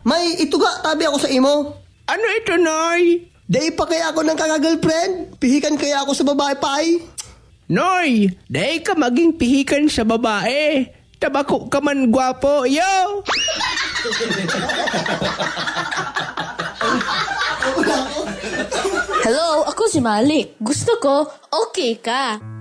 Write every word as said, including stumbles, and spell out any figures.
May ituga tabi ako sa imo. Ano ito, Noy? Day pa kaya ako ng kaka-girlfriend? Pihikan kaya ako sa babae pa ay? Noy, day ka maging pihikan sa babae. Tabako ka man gwapo, yo! Hello, ako si Malik. Gusto ko, okay ka.